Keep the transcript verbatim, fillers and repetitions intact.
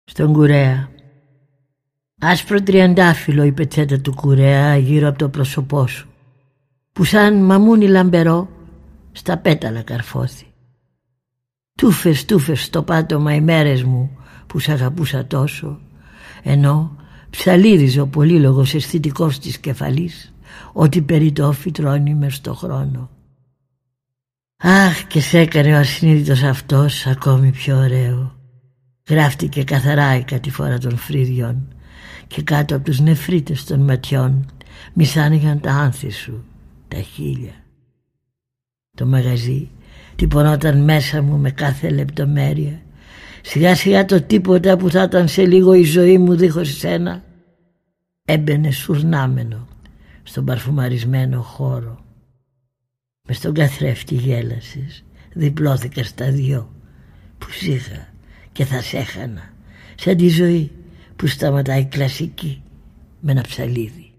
Στον κουρέα. Άσπρο τριαντάφυλλο η πετσέτα του κουρέα γύρω από το πρόσωπό σου, που σαν μαμούνι λαμπερό στα πέταλα καρφώθη. Τούφες τούφες στο πάτωμα οι μέρες μου που σ' αγαπούσα τόσο, ενώ ψαλίριζε ο πολύλογος αισθητικός της κεφαλής ότι περί το όφι τρώνει μες στο χρόνο. Αχ, και σ' έκανε ο ασυνείδητος αυτός ακόμη πιο ωραίο. Γράφτηκε καθαρά η κατηφόρα των φρύδιων και κάτω από τους νεφρίτες των ματιών μισάνηγαν τα άνθη σου, τα χείλια. Το μαγαζί τυπωνόταν μέσα μου με κάθε λεπτομέρεια. Σιγά σιγά το τίποτα που θα ήταν σε λίγο η ζωή μου δίχως εσένα έμπαινε σουρνάμενο στον παρφουμαρισμένο χώρο. Μες στον καθρέφτη γέλασες, διπλώθηκα στα δυο που σ' και θα σ' έχανα, σαν τη ζωή που σταματάει κλασική με ένα ψαλίδι.